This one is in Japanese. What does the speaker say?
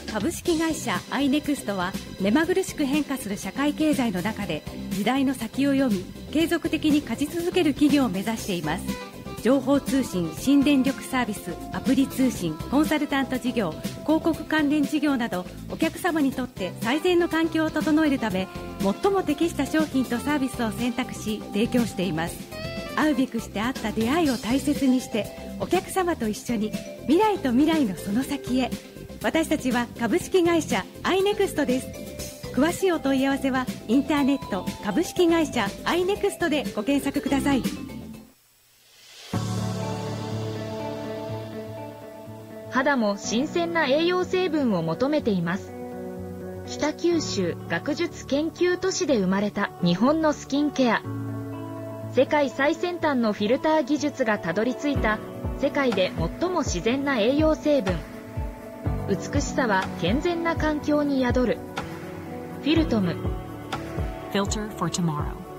株式会社アイネクストは目まぐるしく変化する社会経済の中で時代の先を読み継続的に勝ち続ける企業を目指しています。情報通信、新電力サービス、アプリ通信、コンサルタント事業、広告関連事業などお客様にとって最善の環境を整えるため最も適した商品とサービスを選択し提供しています。会うべくして会った出会いを大切にしてお客様と一緒に未来と未来のその先へ。私たちは株式会社アイネクストです。詳しいお問い合わせはインターネット株式会社アイネクストでご検索ください。 肌も新鮮な栄養成分を求めています。北九州学術研究都市で生まれた日本のスキンケア。世界最先端のフィルター技術がたどり着いた世界で最も自然な栄養成分。美しさは健全な環境に宿る。フィルトム。 Filter for tomorrow.